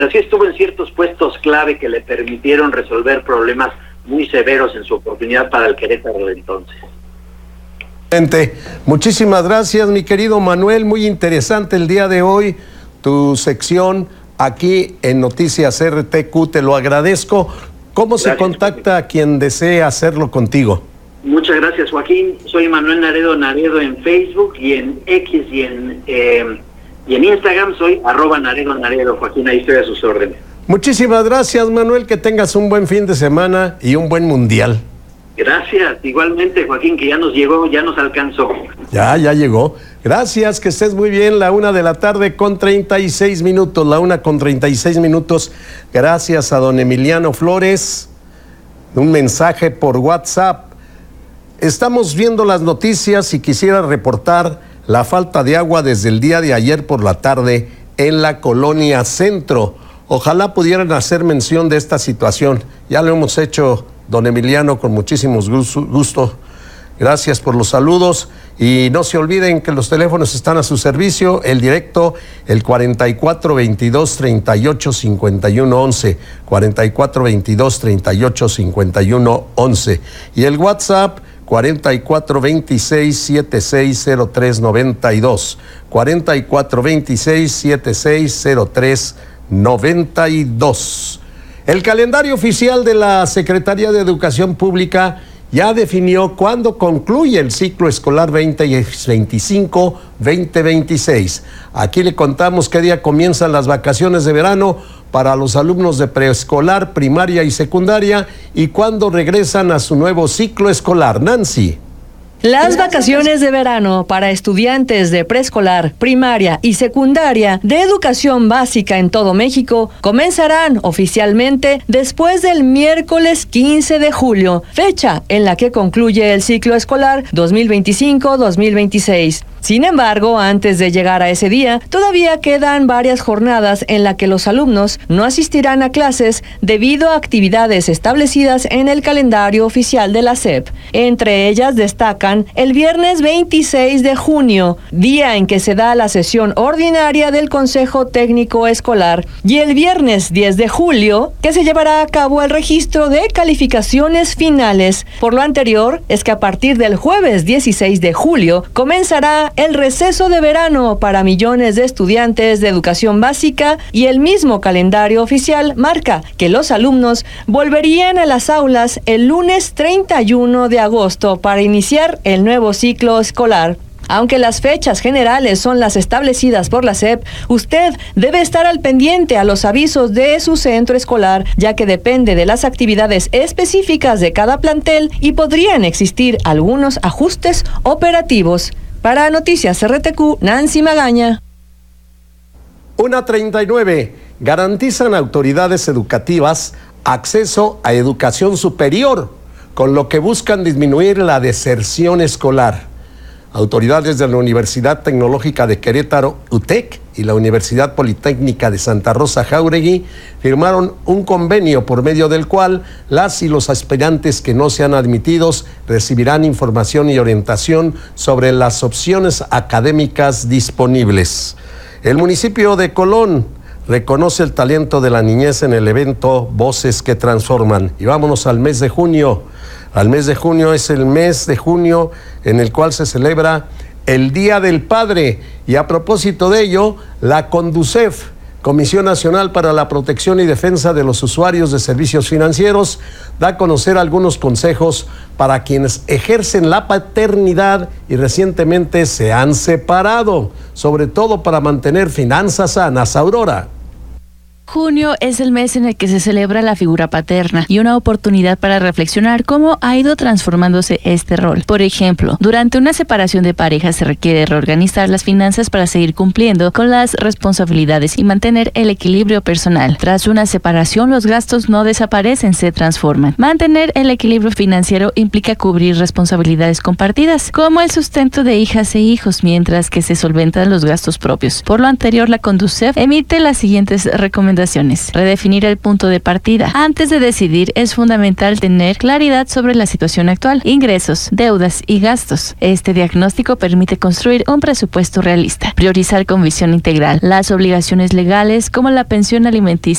Así estuvo en ciertos puestos clave que le permitieron resolver problemas muy severos en su oportunidad para el Querétaro de entonces. Muchísimas gracias, mi querido Manuel. Muy interesante el día de hoy tu sección aquí en Noticias RTQ. Te lo agradezco. ¿Cómo se contacta a quien desee hacerlo contigo? Muchas gracias, Joaquín. Soy Manuel Naredo en Facebook y en X y en Instagram soy @Naredo, Joaquín. Ahí estoy a sus órdenes. Muchísimas gracias, Manuel. Que tengas un buen fin de semana y un buen mundial. Gracias. Igualmente, Joaquín, que ya nos llegó, ya nos alcanzó. Ya llegó. Gracias, que estés muy bien. 1:36 p.m. 1:36 p.m. Gracias a don Emiliano Flores. Un mensaje por WhatsApp. Estamos viendo las noticias y quisiera reportar la falta de agua desde el día de ayer por la tarde en la Colonia Centro. Ojalá pudieran hacer mención de esta situación. Ya lo hemos hecho, don Emiliano, con muchísimo gusto. Gracias por los saludos y no se olviden que los teléfonos están a su servicio. El directo, el 4422-385111, 4422-385111 y el WhatsApp 4426-760392, 4426-760392. El calendario oficial de la Secretaría de Educación Pública ya definió cuándo concluye el ciclo escolar 2025-2026. Aquí le contamos qué día comienzan las vacaciones de verano para los alumnos de preescolar, primaria y secundaria y cuándo regresan a su nuevo ciclo escolar. Nancy. Las vacaciones de verano para estudiantes de preescolar, primaria y secundaria de educación básica en todo México comenzarán oficialmente después del miércoles 15 de julio, fecha en la que concluye el ciclo escolar 2025-2026. Sin embargo, antes de llegar a ese día, todavía quedan varias jornadas en las que los alumnos no asistirán a clases debido a actividades establecidas en el calendario oficial de la SEP. Entre ellas destacan el viernes 26 de junio, día en que se da la sesión ordinaria del Consejo Técnico Escolar, y el viernes 10 de julio, que se llevará a cabo el registro de calificaciones finales. Por lo anterior, es que a partir del jueves 16 de julio comenzará el receso de verano para millones de estudiantes de educación básica y el mismo calendario oficial marca que los alumnos volverían a las aulas el lunes 31 de agosto para iniciar el nuevo ciclo escolar. Aunque las fechas generales son las establecidas por la SEP, usted debe estar al pendiente a los avisos de su centro escolar, ya que depende de las actividades específicas de cada plantel y podrían existir algunos ajustes operativos. Para Noticias RTQ, Nancy Magaña. 1:39. Garantizan autoridades educativas acceso a educación superior, con lo que buscan disminuir la deserción escolar. Autoridades de la Universidad Tecnológica de Querétaro, UTEC, y la Universidad Politécnica de Santa Rosa Jáuregui firmaron un convenio por medio del cual las y los aspirantes que no sean admitidos recibirán información y orientación sobre las opciones académicas disponibles. El municipio de Colón reconoce el talento de la niñez en el evento Voces que Transforman. Y vámonos al mes de junio. Al mes de junio es el mes de junio en el cual se celebra el Día del Padre. Y a propósito de ello, la CONDUCEF, Comisión Nacional para la Protección y Defensa de los Usuarios de Servicios Financieros, da a conocer algunos consejos para quienes ejercen la paternidad y recientemente se han separado, sobre todo para mantener finanzas sanas. Aurora. Junio es el mes en el que se celebra la figura paterna y una oportunidad para reflexionar cómo ha ido transformándose este rol. Por ejemplo, durante una separación de pareja se requiere reorganizar las finanzas para seguir cumpliendo con las responsabilidades y mantener el equilibrio personal. Tras una separación, los gastos no desaparecen, se transforman. Mantener el equilibrio financiero implica cubrir responsabilidades compartidas, como el sustento de hijas e hijos, mientras que se solventan los gastos propios. Por lo anterior, la CONDUCEF emite las siguientes recomendaciones recomendaciones. Redefinir el punto de partida. Antes de decidir, es fundamental tener claridad sobre la situación actual, ingresos, deudas y gastos. Este diagnóstico permite construir un presupuesto realista. Priorizar con visión integral. Las obligaciones legales como la pensión alimenticia